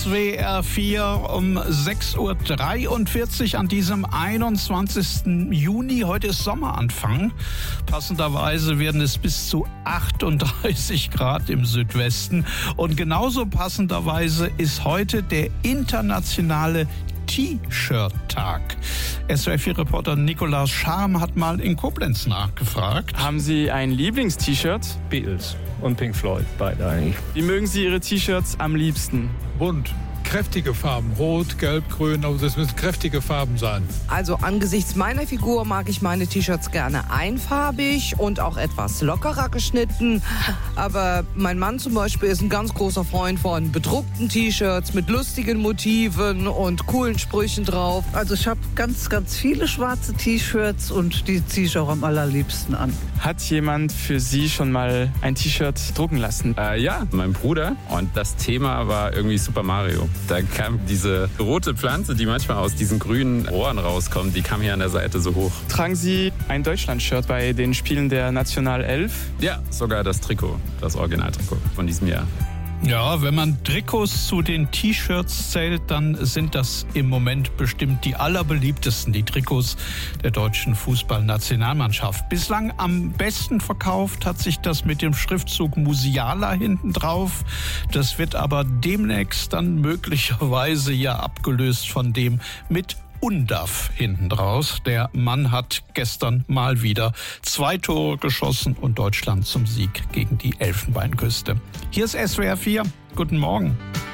SWR 4 um 6.43 Uhr an diesem 21. Juni. Heute ist Sommeranfang. Passenderweise werden es bis zu 38 Grad im Südwesten. Und genauso passenderweise ist heute der internationale T-Shirt-Tag. SWR4-Reporter Nikolaus Scham hat mal in Koblenz nachgefragt. Haben Sie ein Lieblings-T-Shirt? Beatles und Pink Floyd, beide eigentlich. Wie mögen Sie Ihre T-Shirts am liebsten? Bunt. Kräftige Farben, rot, gelb, grün, aber das müssen kräftige Farben sein. Also angesichts meiner Figur mag ich meine T-Shirts gerne einfarbig und auch etwas lockerer geschnitten. Aber mein Mann zum Beispiel ist ein ganz großer Freund von bedruckten T-Shirts mit lustigen Motiven und coolen Sprüchen drauf. Also ich habe ganz, ganz viele schwarze T-Shirts und die ziehe ich auch am allerliebsten an. Hat jemand für Sie schon mal ein T-Shirt drucken lassen? Ja, mein Bruder. Und das Thema war irgendwie Super Mario. Da kam diese rote Pflanze, die manchmal aus diesen grünen Rohren rauskommt, die kam hier an der Seite so hoch. Tragen Sie ein Deutschland-Shirt bei den Spielen der Nationalelf? Ja, sogar das Trikot, das Originaltrikot von diesem Jahr. Ja, wenn man Trikots zu den T-Shirts zählt, dann sind das im Moment bestimmt die allerbeliebtesten, die Trikots der deutschen Fußballnationalmannschaft. Bislang am besten verkauft hat sich das mit dem Schriftzug Musiala hinten drauf. Das wird aber demnächst dann möglicherweise ja abgelöst von dem mit Undav hinten draus. Der Mann hat gestern mal wieder 2 Tore geschossen und Deutschland zum Sieg gegen die Elfenbeinküste. Hier ist SWR 4. Guten Morgen.